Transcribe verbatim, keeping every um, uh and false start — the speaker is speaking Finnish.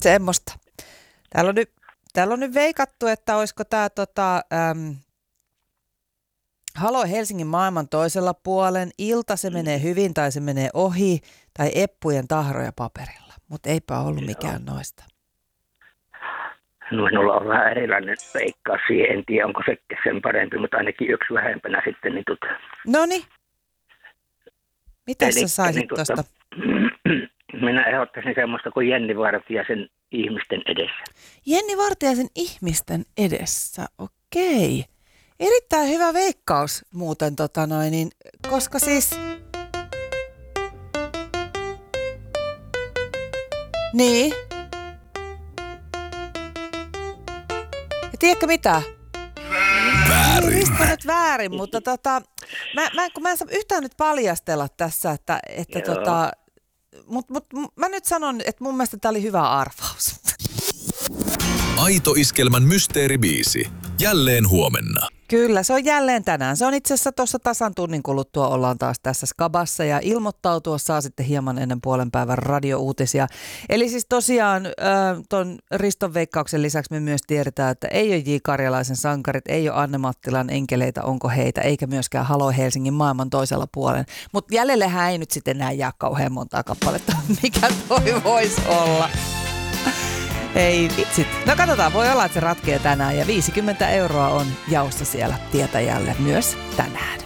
semmoista. Täällä on nyt, täällä on nyt veikattu, että olisiko tämä tota, äm, Halo Helsingin maailman toisella puolen. Ilta se menee hyvin tai se menee ohi tai eppujen tahroja paperilla. Mutta eipä ollut mikään noista. No minulla on vähän erilainen veikkaus siihen. En tiedä, onko se sen parempi, mutta ainakin yksi vähempänä sitten. Niin tota... Noniin. Mitä Eli, sä saisit niin tuosta? Tota, minä ehdottaisin semmoista kuin Jenni Vartiaisen Ihmisten edessä. Jenni Vartiaisen Ihmisten edessä, okei. Erittäin hyvä veikkaus muuten, tota noin, niin, koska siis... Niin. Ja tiedätkö mitä? Väärin. Risto nyt väärin, mutta tota, mä, mä, kun mä en saa yhtään nyt paljastella tässä, että, että tota, mut, mut, mä nyt sanon, että mun mielestä tää oli hyvä arvaus. Aito Iskelmän mysteeribiisi. Jälleen huomenna. Kyllä, se on jälleen tänään. Se on itse asiassa tuossa tasan tunnin kuluttua ollaan taas tässä Skabassa ja ilmoittautua saa sitten hieman ennen puolen päivän radiouutisia. Eli siis tosiaan äh, ton Riston veikkauksen lisäksi me myös tiedetään, että ei ole J. Karjalaisen sankarit, ei ole Anne Mattilan enkeleitä, onko heitä, eikä myöskään Halo Helsingin maailman toisella puolen. Mutta jäljellehän ei nyt sitten enää jää kauhean montaa kappaletta, mikä toi voisi olla. Ei vitsit. No katsotaan, voi olla, että se ratkee tänään ja viisikymmentä euroa on jaossa siellä tietäjälle myös tänään.